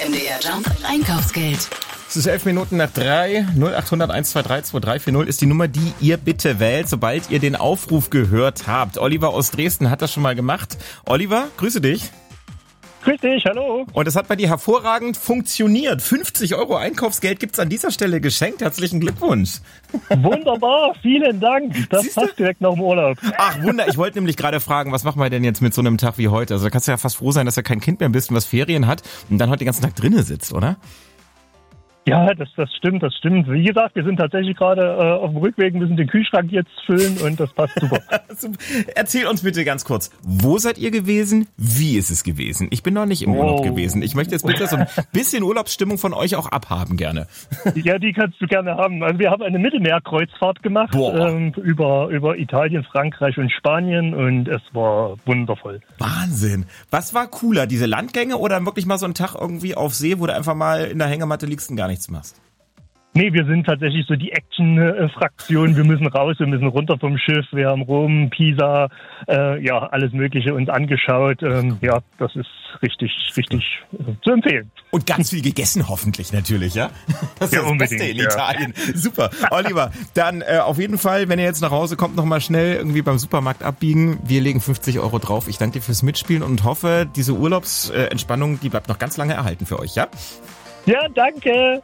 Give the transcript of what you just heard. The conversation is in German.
MDR Jump Einkaufsgeld. Es ist 11:11:03. 0800 123 2340 ist die Nummer, die ihr bitte wählt, sobald ihr den Aufruf gehört habt. Oliver aus Dresden hat das schon mal gemacht. Oliver, grüße dich. Grüß dich, hallo. Und es hat bei dir hervorragend funktioniert. 50 € Einkaufsgeld gibt's an dieser Stelle geschenkt. Herzlichen Glückwunsch. Wunderbar, vielen Dank. Das passt direkt nach dem Urlaub. Ach, Wunder. Ich wollte nämlich gerade fragen, was machen wir denn jetzt mit so einem Tag wie heute? Also da kannst du ja fast froh sein, dass du kein Kind mehr bist und was Ferien hat und dann heute den ganzen Tag drinnen sitzt, oder? Ja, das stimmt. Wie gesagt, wir sind tatsächlich gerade auf dem Rückweg, müssen den Kühlschrank jetzt füllen und das passt super. Erzähl uns bitte ganz kurz, wo seid ihr gewesen? Wie ist es gewesen? Ich bin noch nicht im Urlaub gewesen. Ich möchte jetzt bitte so ein bisschen Urlaubsstimmung von euch auch abhaben gerne. Ja, die kannst du gerne haben. Also wir haben eine Mittelmeerkreuzfahrt gemacht über Italien, Frankreich und Spanien und es war wundervoll. Wahnsinn. Was war cooler, diese Landgänge oder wirklich mal so ein Tag irgendwie auf See, wo du einfach mal in der Hängematte liegst und gar nichts machst? Nee, wir sind tatsächlich so die Action-Fraktion. Wir müssen raus, wir müssen runter vom Schiff. Wir haben Rom, Pisa, alles Mögliche uns angeschaut. Das ist richtig zu empfehlen. Und ganz viel gegessen hoffentlich natürlich, ja? Das ist ja das Beste in Italien. Super. Oliver, dann auf jeden Fall, wenn ihr jetzt nach Hause kommt, noch mal schnell irgendwie beim Supermarkt abbiegen. Wir legen 50 € drauf. Ich danke dir fürs Mitspielen und hoffe, diese Urlaubsentspannung, die bleibt noch ganz lange erhalten für euch, ja? Ja, danke.